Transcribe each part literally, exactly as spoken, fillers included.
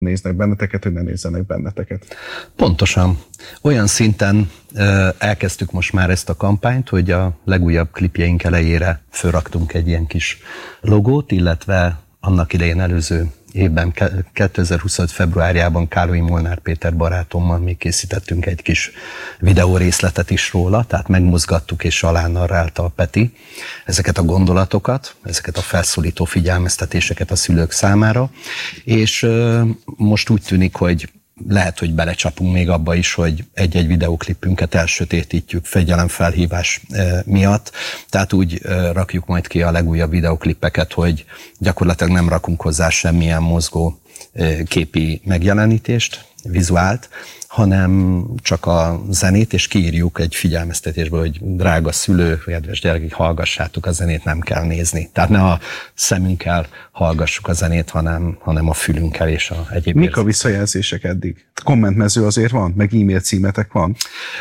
néznek benneteket, hogy ne nézzenek benneteket. Pontosan. Olyan szinten elkezdtük most már ezt a kampányt, hogy a legújabb klipjeink elejére fölraktunk egy ilyen kis logót, illetve annak idején előző évben, kétezer-huszonöt februárjában Kálói Molnár Péter barátommal még készítettünk egy kis videó részletet is róla, tehát megmozgattuk és alá narrálta a Peti ezeket a gondolatokat, ezeket a felszólító figyelmeztetéseket a szülők számára, és most úgy tűnik, hogy lehet, hogy belecsapunk még abba is, hogy egy-egy videóklipünket elsötétítjük fegyelemfelhívás miatt. Tehát úgy rakjuk majd ki a legújabb videóklippeket, hogy gyakorlatilag nem rakunk hozzá semmilyen mozgó képi megjelenítést, vizuált, hanem csak a zenét, és kiírjuk egy figyelmeztetésből, hogy drága szülő, kedves gyerekek, hallgassátok a zenét, nem kell nézni. Tehát ne a szemünkkel hallgassuk a zenét, hanem, hanem a fülünkkel és a egyéb. Mik a visszajelzések eddig? Kommentmező azért van? Meg e-mail címetek van?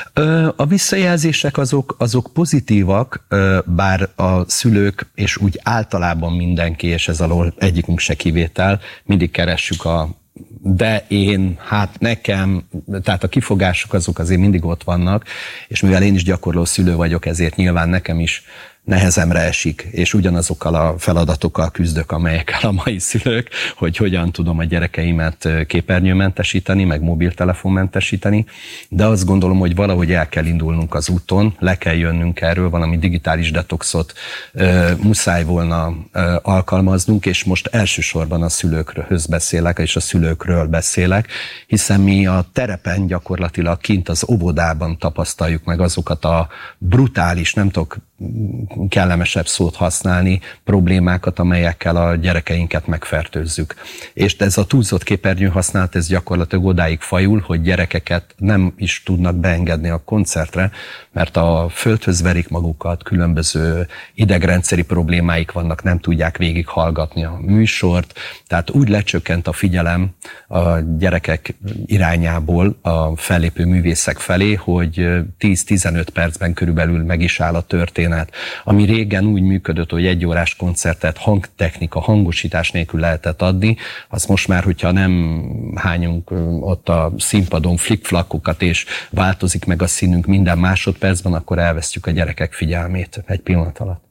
A visszajelzések azok, azok pozitívak, bár a szülők, és úgy általában mindenki, és ez alól egyikünk se kivétel, mindig keressük a de én, hát nekem, tehát a kifogások azok azért mindig ott vannak, és mivel én is gyakorló szülő vagyok, ezért nyilván nekem is nehezemre esik, és ugyanazokkal a feladatokkal küzdök, amelyekkel a mai szülők, hogy hogyan tudom a gyerekeimet képernyőmentesíteni, meg mobiltelefonmentesíteni, de azt gondolom, hogy valahogy el kell indulnunk az úton, le kell jönnünk erről, valami digitális detoxot uh, muszáj volna uh, alkalmaznunk, és most elsősorban a szülőkhöz beszélek, és a szülőkről beszélek, hiszen mi a terepen gyakorlatilag kint az óvodában tapasztaljuk meg azokat a brutális, nem tudok kellemesebb szót használni, problémákat, amelyekkel a gyerekeinket megfertőzzük. És ez a túlzott képernyő használat, ez gyakorlatilag odáig fajul, hogy gyerekeket nem is tudnak beengedni a koncertre, mert a földhöz verik magukat, különböző idegrendszeri problémáik vannak, nem tudják végighallgatni a műsort, tehát úgy lecsökkent a figyelem a gyerekek irányából a fellépő művészek felé, hogy tíz-tizenöt percben körülbelül meg is áll a történet. Ami régen úgy működött, hogy egy órás koncertet hangtechnika, hangosítás nélkül lehetett adni, az most már, hogyha nem hányunk ott a színpadon flickflackokat, és változik meg a színünk minden másodpercben, akkor elvesztjük a gyerekek figyelmét egy pillanat alatt.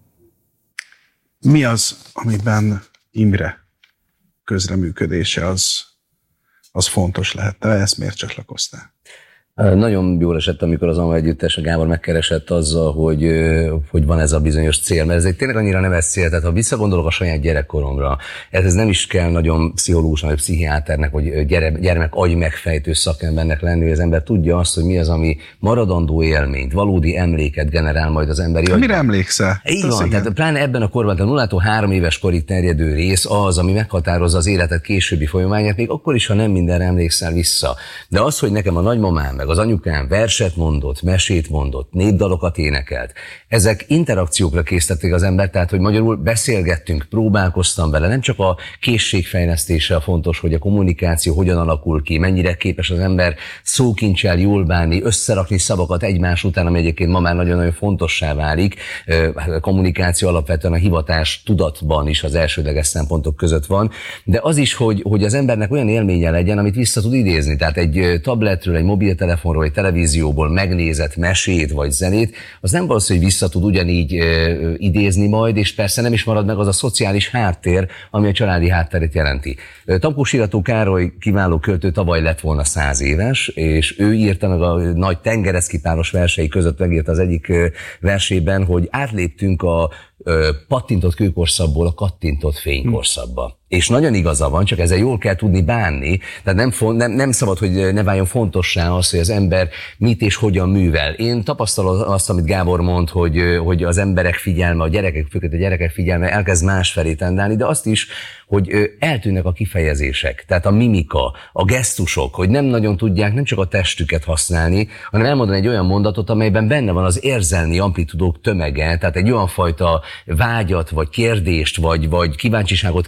Mi az, amiben Imre közreműködése az, az fontos lehet? Te ezt miért csatlakoztál? Nagyon jól esett, amikor az Alma Együttes a Gábor megkeresett azzal, hogy, hogy van ez a bizonyos cél, mert ez egy tényleg annyira nem ez cél, tehát ha visszagondolok a saját gyerekkoromra, ez nem is kell nagyon pszichológusnak, vagy pszichiáternek, vagy gyermek agy megfejtő szakembernek lenni, hogy az ember tudja azt, hogy mi az, ami maradandó élményt, valódi emléket generál majd az emberi agy. Mire emlékszel? Így van, igen. Tehát pláne ebben a korban, a nullától három éves korig terjedő rész az, ami meghatározza az életed későbbi folyamányát, még akkor is, ha nem mindenre emlékszel vissza. De az, hogy nekem a nagymamám, meg az anyukám verset mondott, mesét mondott, népdalokat énekelt. Ezek interakciókra készítették az embert, tehát hogy magyarul beszélgettünk, próbálkoztam vele. Nem csak a készségfejlesztése fontos, hogy a kommunikáció hogyan alakul ki, mennyire képes az ember szókincsel jól bánni, összerakni szavakat egymás után, ami egyébként ma már nagyon-nagyon fontossá válik. A kommunikáció alapvetően a hivatás tudatban is az elsődleges szempontok között van, de az is, hogy, hogy az embernek olyan élménye legyen, amit vissza tud idézni. Tehát egy tabletről, egy mobiltelefon vagy televízióból megnézett mesét vagy zenét, az nem valószínű, hogy vissza tud ugyanígy e, idézni majd, és persze nem is marad meg az a szociális háttér, ami a családi háttérét jelenti. Tampós Irató Károly kiváló költő tavaly lett volna száz éves, és ő írta meg a nagy tengereszkipáros versei között, megírta az egyik versében, hogy átléptünk a pattintott kőkorszakból a kattintott fénykorszakba. Hmm. És nagyon igaza van, csak ezzel jól kell tudni bánni, tehát nem, font, nem, nem szabad, hogy ne váljon fontossá az, hogy az ember mit és hogyan művel. Én tapasztalom azt, amit Gábor mond, hogy, hogy az emberek figyelme, a gyerekek, főként a gyerekek figyelme elkezd másfelé tendálni, de azt is, hogy eltűnnek a kifejezések, tehát a mimika, a gesztusok, hogy nem nagyon tudják nem csak a testüket használni, hanem elmondani egy olyan mondatot, amelyben benne van az érzelmi amplitudók tömege, tehát egy olyan fajta vágyat, vagy kérdést, vagy, vagy kíváncsiságot kifejezni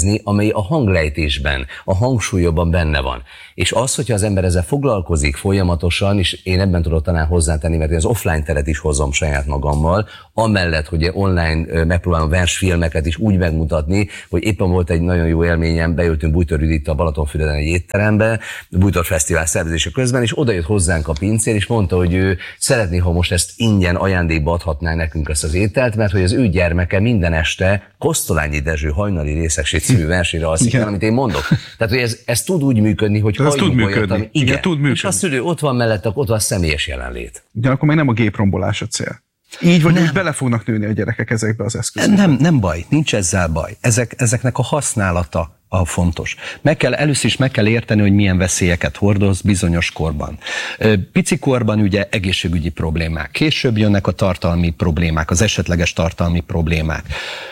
érezni, amely a hanglejtésben, a hangsúlyokban benne van. És az, hogyha az ember ezzel foglalkozik folyamatosan, és én ebben tudok talán hozzátenni, mert én az offline teret is hozom saját magammal, amellett, hogy online megpróbálom versfilmeket is úgy megmutatni, hogy éppen volt egy nagyon jó élményem, beültünk Bújtor Judittal a Balatonfüreden egy étterembe, Bújtor Fesztivál szervezése közben, és odajött hozzánk a pincér, és mondta, hogy ő szeretné, ha most ezt ingyen ajándékba adhatná nekünk ezt az ételt, mert hogy az ő gyermeke minden este Kosztolányi Dezső Hajnali Részegség című versére alszik el, amit én mondok. Tehát, hogy ez, ez tud úgy működni, hogy ez tud működni. Olyat, igen, igen, tud működni. És a szülő ott van mellett, ott van a személyes jelenlét. Ugyanakkor még nem a géprombolás a cél. Így vagy úgy bele fognak nőni a gyerekek ezekbe az eszközökbe. Nem, nem baj, nincs ezzel baj. Ezek, ezeknek a használata a fontos. Meg kell, először is meg kell érteni, hogy milyen veszélyeket hordoz bizonyos korban. Pici korban ugye egészségügyi problémák, később jönnek a tartalmi problémák, az esetleges tartalmi problémák.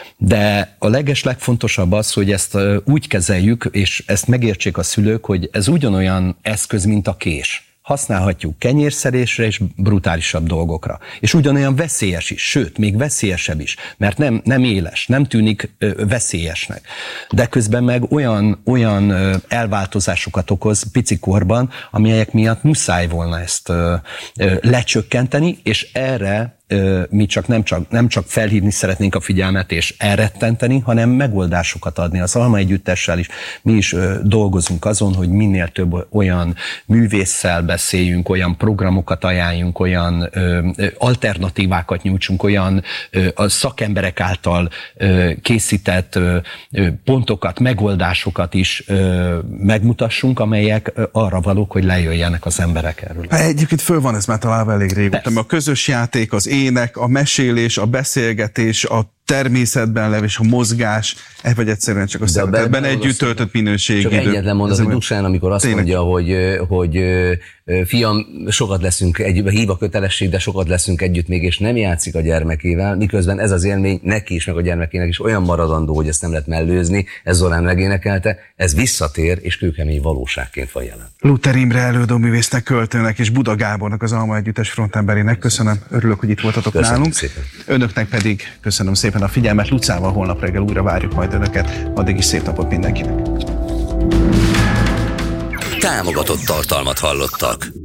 De a leges legfontosabb az, hogy ezt úgy kezeljük, és ezt megértsék a szülők, hogy ez ugyanolyan eszköz, mint a kés. Használhatjuk kenyérszerésre és brutálisabb dolgokra. És ugyanolyan veszélyes is, sőt, még veszélyesebb is, mert nem, nem éles, nem tűnik ö, veszélyesnek. De közben meg olyan, olyan ö, elváltozásokat okoz picikorban, amelyek miatt muszáj volna ezt ö, ö, lecsökkenteni, és erre mi csak nem, csak nem csak felhívni szeretnénk a figyelmet és elrettenteni, hanem megoldásokat adni. Az Alma Együttessel is mi is ö, dolgozunk azon, hogy minél több olyan művésszel beszéljünk, olyan programokat ajánljunk, olyan ö, ö, alternatívákat nyújtsunk, olyan ö, a szakemberek által ö, készített ö, ö, pontokat, megoldásokat is ö, megmutassunk, amelyek ö, arra valók, hogy lejöjjenek az emberek erről. Egyébként föl van ez már találva elég régóta, a közös játék, az ének, a mesélés, a beszélgetés, a természetben levés, a mozgás, vagy egyszerűen csak a szeretetben együtt töltött minőségi idő. Csak egyetlen mondat, hogy Dušan, amikor azt tényleg mondja, hogy, hogy fiam, sokat leszünk együtt, hív a kötelesség, de sokat leszünk együtt még, és nem játszik a gyermekével, miközben ez az élmény neki is, meg a gyermekének is olyan maradandó, hogy ezt nem lehet mellőzni, ez Zorán megénekelte, ez visszatér, és kőkemény valóságként van jelen. Luther Imre előadóművésznek, költőnek és Buda Gábornak, az Alma Együttes frontemberének köszönöm, örülök, hogy itt voltatok köszönöm nálunk. Szépen. Önöknek pedig köszönöm szépen a figyelmet, Lucával holnap reggel újra várjuk majd önöket, addig is szép napot mindenkinek. Támogatott tartalmat hallottak.